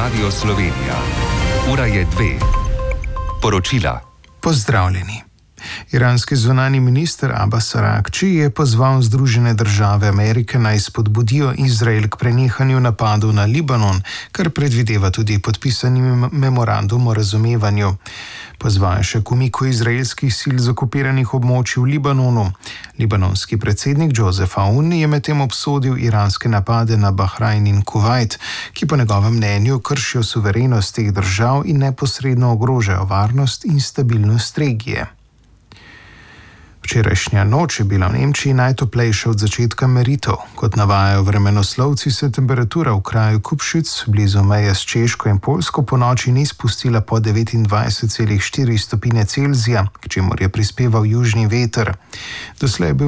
Radio Slovenija. Ura je 2. Poročila. Pozdravljeni. Iranski zunanji minister Abbas Araghči je pozval Združene države Amerike naj spodbudijo Izrael k prenehanju napadov na Libanon, kar predvideva tudi podpisani memorandum o razumevanju. Pozval je še k umiku izraelskih sil z okupiranih območij v Libanonu. Libanonski predsednik Joseph Aoun je medtem obsodil iranske napade na Bahrajn in Kuvajt, ki po njegovem mnenju kršijo suverenost teh držav in neposredno ogrožajo varnost in stabilnost regije. Včerajšnja noč je bila v Nemčiji najtoplejša od začetka meritev. Kot navajajo vremenoslovci, se temperatura v kraju Kupšic, blizu meje s Češko in Poljsko, po noči ni spustila pod 29,4 stopinje Celzija, k čemur je prispeval južni veter. Doslej je bil